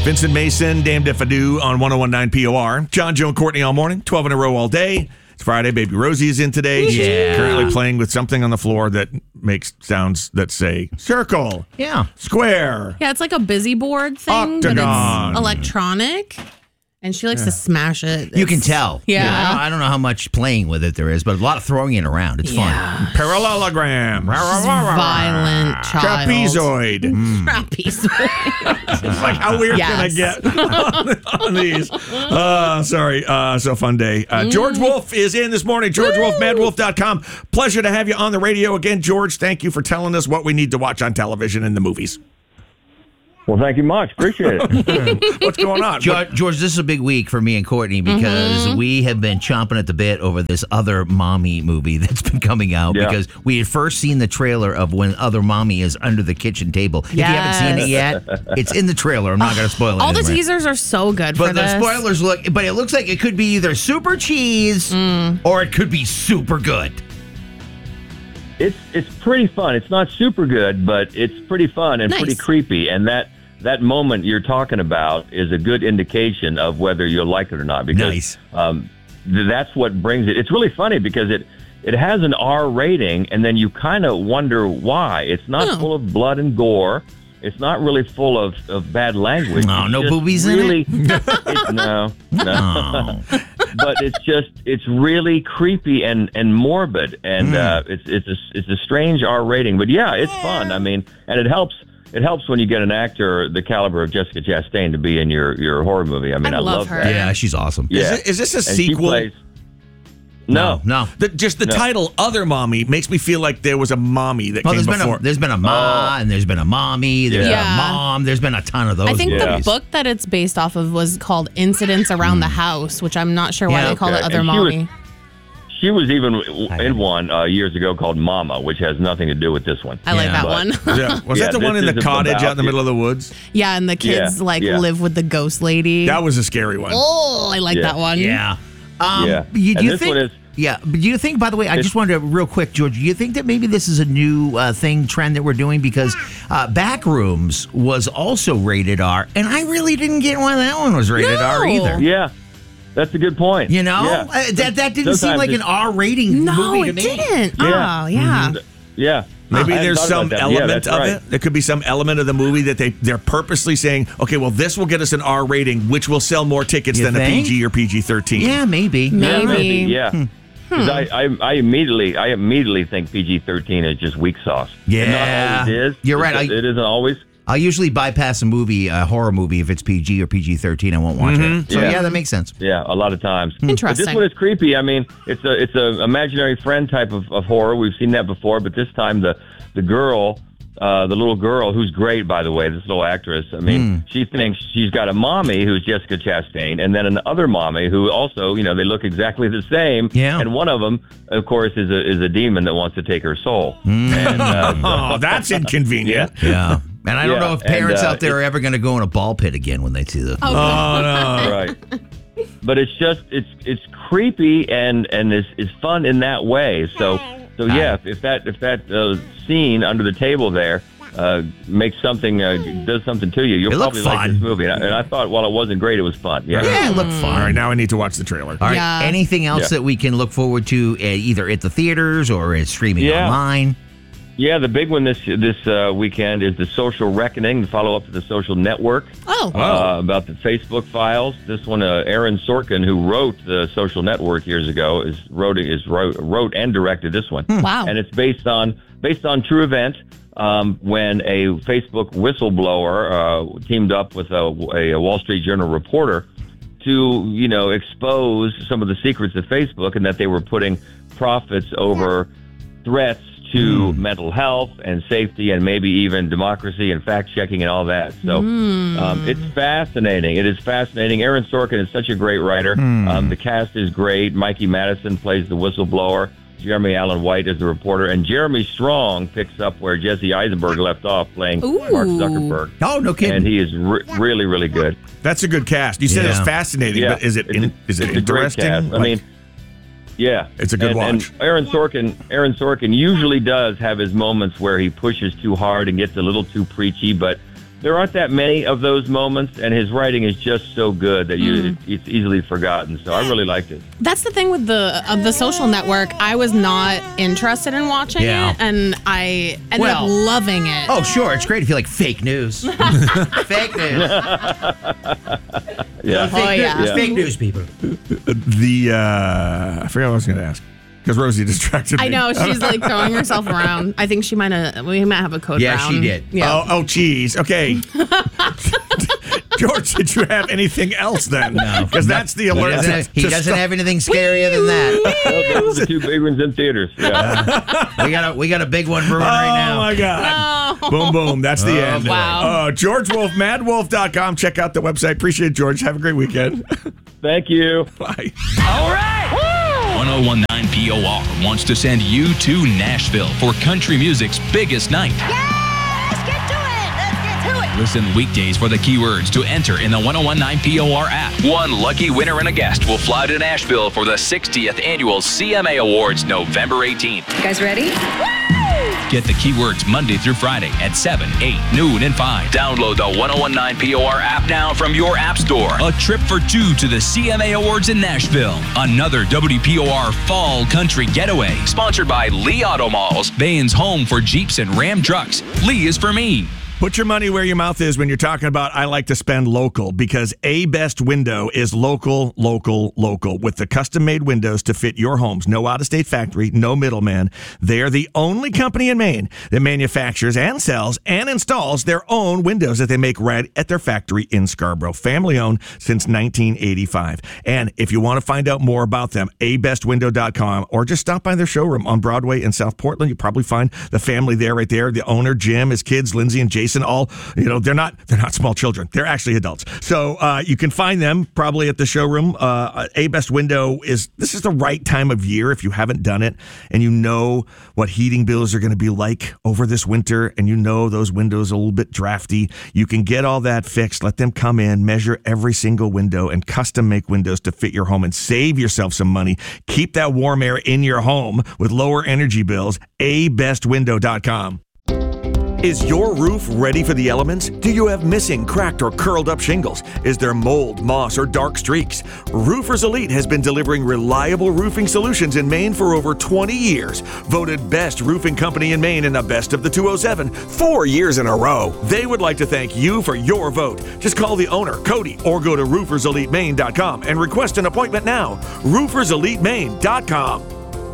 Vincent Mason, Damned If I Do on 101.9 POR. John, Joe, and Courtney all morning, 12 in a row all day. It's Friday. Baby Rosie is in today. She's currently playing with something on the floor that makes sounds that say circle. Yeah. Square. Yeah, it's like a busy board thing, Octagon. but it's electronic. And she likes to smash it. You can tell. Yeah. I don't know how much playing with it there is, but a lot of throwing it around. It's fun. Parallelogram. Violent child. Trapezoid. Trapezoid. It's like, how weird can I get on these? Sorry. So fun day. George Wolf is in this morning. George Wolf, madwolf.com. Pleasure to have you on the radio again, George. Thank you for telling us what we need to watch on television and the movies. Well, thank you much. Appreciate it. What's going on? George, this is a big week for me and Courtney because we have been chomping at the bit over this Other Mommy movie that's been coming out because we had first seen the trailer of when Other Mommy is under the kitchen table. If you haven't seen it yet, it's in the trailer. I'm not going to spoil it. All the teasers are so good for this. this. But the spoilers it looks like it could be either super cheese or it could be super good. It's pretty fun. It's not super good, but it's pretty fun and pretty creepy. And that moment you're talking about is a good indication of whether you'll like it or not. Because that's what brings it. It's really funny because it has an R rating, and then you kind of wonder why. It's not full of blood and gore. It's not really full of bad language. No boobies in it? No. But it's really creepy and morbid, and it's a strange R rating. But yeah, it's fun. I mean, and it helps. It helps when you get an actor the caliber of Jessica Chastain to be in your horror movie. I mean, I love her. that. Yeah, she's awesome. Yeah. Is this a sequel? No. The title "Other Mommy" makes me feel like there was a mommy that came before. There's been a ma, and there's been a mommy, there's been a mom, there's been a ton of those. I think movies. the book that it's based off of was called Incidents Around the House, which I'm not sure why they call it Other Mommy. She was even in one years ago called Mama, which has nothing to do with this one. I like that one. Was that the one in the cottage out in the middle of the woods? Yeah, and the kids live with the ghost lady. That was a scary one. Oh, I like that one. Yeah. Do you think? Yeah, but do you think, by the way, I just wanted to, real quick, George, do you think that maybe this is a new trend that we're doing? Because Backrooms was also rated R, and I really didn't get why that one was rated R either. Yeah, that's a good point. You know? Yeah. That didn't seem like an R rating movie to me. No, it didn't. Yeah. Oh, yeah. Yeah. Maybe there's some element of right. it. There could be some element of the movie that they're purposely saying, okay, well, this will get us an R rating, which will sell more tickets than a PG or PG-13. Yeah, maybe. Yeah. Because I immediately think PG-13 is just weak sauce. Yeah. It not always is. You're right. It isn't always. I'll usually bypass a horror movie if it's PG or PG-13. I won't watch it. So that makes sense. Yeah, a lot of times. Interesting. But this one is creepy. I mean, it's a imaginary friend type of horror. We've seen that before, but this time the girl, the little girl, who's great, by the way, this little actress. I mean, she thinks she's got a mommy who's Jessica Chastain, and then another mommy who also, they look exactly the same. Yeah. And one of them, of course, is a demon that wants to take her soul. And, that's inconvenient. Yeah. And I don't know if parents out there are ever going to go in a ball pit again when they see the. Oh, no. Right. But it's just it's creepy and it's fun in that way. So yeah, if that scene under the table there makes something does something to you, you'll probably like this movie. And I thought while it wasn't great, it was fun. Yeah, it looked fun. All right, now I need to watch the trailer. All right, anything else that we can look forward to either at the theaters or streaming online? Yeah, the big one this weekend is The Social Reckoning, the follow-up to The Social Network. About the Facebook files. This one, Aaron Sorkin, who wrote The Social Network years ago, wrote and directed this one. Wow. And it's based on true event when a Facebook whistleblower teamed up with a Wall Street Journal reporter to, expose some of the secrets of Facebook and that they were putting profits over threats to mental health and safety and maybe even democracy and fact-checking and all that. So it's fascinating. It is fascinating. Aaron Sorkin is such a great writer. The cast is great. Mikey Madison plays the whistleblower. Jeremy Allen White is the reporter. And Jeremy Strong picks up where Jesse Eisenberg left off playing Mark Zuckerberg. Oh, no kidding. And he is really, really good. That's a good cast. You said it's fascinating, but is it interesting? A great cast. I mean, yeah, it's a good watch. And Aaron Sorkin usually does have his moments where he pushes too hard and gets a little too preachy, but there aren't that many of those moments, and his writing is just so good that it's easily forgotten. So I really liked it. That's the thing with the Social Network. I was not interested in watching it, and I ended up loving it. Oh, sure. It's great if you like fake news. Fake news. Fake news, people. I forgot what I was going to ask. Because Rosie distracted me. I know, she's like throwing herself around. I think we might have a code round. Yeah, she did. Yeah. Oh, geez. Okay. George, did you have anything else then? No. Because that's the alert. He doesn't have anything scarier than that. Those are the two big ones in theaters. Yeah. We got a big one brewing right now. Oh, my God. Oh. Boom, boom. That's the end. Wow. George Wolf, madwolf.com. Check out the website. Appreciate it, George. Have a great weekend. Thank you. Bye. All right. 1019 POR wants to send you to Nashville for country music's biggest night. Yeah, let's get to it. Let's get to it. Listen weekdays for the keywords to enter in the 1019 POR app. One lucky winner and a guest will fly to Nashville for the 60th annual CMA Awards November 18th. You guys ready? Get the keywords Monday through Friday at 7, 8, noon, and 5. Download the 1019 POR app now from your app store. A trip for two to the CMA Awards in Nashville. Another WPOR Fall Country Getaway. Sponsored by Lee Auto Malls, Bain's home for Jeeps and Ram trucks. Lee is for me. Put your money where your mouth is when you're talking about I like to spend local, because A Best Window is local, local, local, with the custom-made windows to fit your homes. No out-of-state factory, no middleman. They're the only company in Maine that manufactures and sells and installs their own windows that they make right at their factory in Scarborough. Family-owned since 1985. And if you want to find out more about them, abestwindow.com, or just stop by their showroom on Broadway in South Portland. You'll probably find the family there right there. The owner, Jim, his kids, Lindsay and Jason, all, they're not small children. They're actually adults. So you can find them probably at the showroom. A Best Window this is the right time of year if you haven't done it, and you know what heating bills are going to be like over this winter, and you know those windows are a little bit drafty. You can get all that fixed. Let them come in, measure every single window, and custom make windows to fit your home and save yourself some money. Keep that warm air in your home with lower energy bills. abestwindow.com. Is your roof ready for the elements? Do you have missing, cracked, or curled up shingles? Is there mold, moss, or dark streaks? Roofers Elite has been delivering reliable roofing solutions in Maine for over 20 years. Voted best roofing company in Maine in the Best of the 207 4 years in a row. They would like to thank you for your vote. Just call the owner, Cody, or go to rooferselitemaine.com and request an appointment now. rooferselitemaine.com.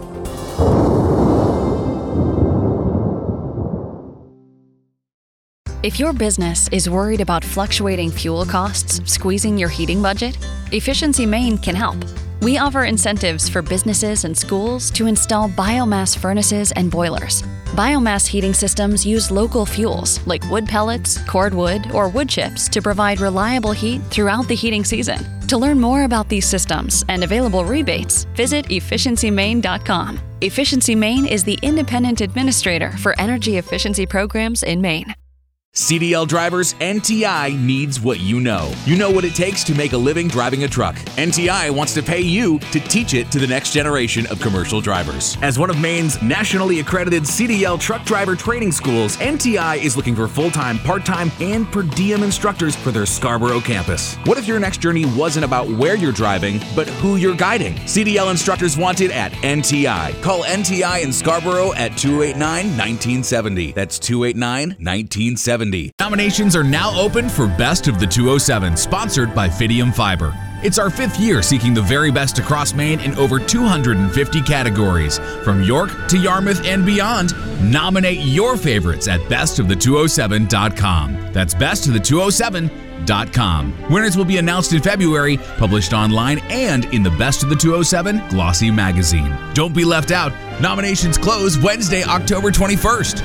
If your business is worried about fluctuating fuel costs squeezing your heating budget, Efficiency Maine can help. We offer incentives for businesses and schools to install biomass furnaces and boilers. Biomass heating systems use local fuels like wood pellets, cordwood, or wood chips to provide reliable heat throughout the heating season. To learn more about these systems and available rebates, visit efficiencymaine.com. Efficiency Maine is the independent administrator for energy efficiency programs in Maine. CDL drivers, NTI needs what you know. You know what it takes to make a living driving a truck. NTI wants to pay you to teach it to the next generation of commercial drivers. As one of Maine's nationally accredited CDL truck driver training schools, NTI is looking for full-time, part-time, and per diem instructors for their Scarborough campus. What if your next journey wasn't about where you're driving, but who you're guiding? CDL instructors wanted at NTI. Call NTI in Scarborough at 289-1970. That's 289-1970. Nominations are now open for Best of the 207, sponsored by Fidium Fiber. It's our 5th year seeking the very best across Maine in over 250 categories. From York to Yarmouth and beyond, nominate your favorites at bestofthe207.com. That's bestofthe207.com. Winners will be announced in February, published online and in the Best of the 207 Glossy magazine. Don't be left out. Nominations close Wednesday, October 21st.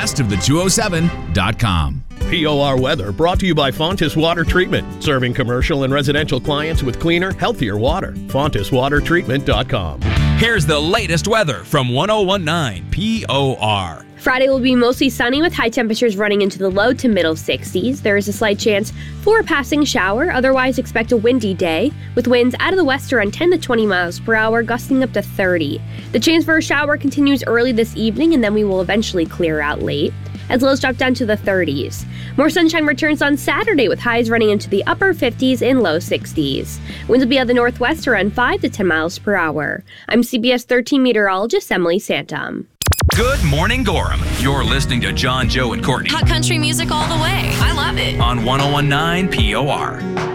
bestofthe207.com. POR weather brought to you by Fontis Water Treatment, serving commercial and residential clients with cleaner, healthier water. FontisWaterTreatment.com. Here's the latest weather from 1019 POR. Friday will be mostly sunny with high temperatures running into the low to middle 60s. There is a slight chance for a passing shower. Otherwise, expect a windy day with winds out of the west around 10 to 20 miles per hour, gusting up to 30. The chance for a shower continues early this evening, and then we will eventually clear out late. as lows drop down to the 30s. More sunshine returns on Saturday with highs running into the upper 50s and low 60s. Winds will be out of the northwest around 5 to 10 miles per hour. I'm CBS 13 meteorologist Emily Santum. Good morning, Gorham. You're listening to John, Joe, and Courtney. Hot country music all the way. I love it. On 101.9 POR.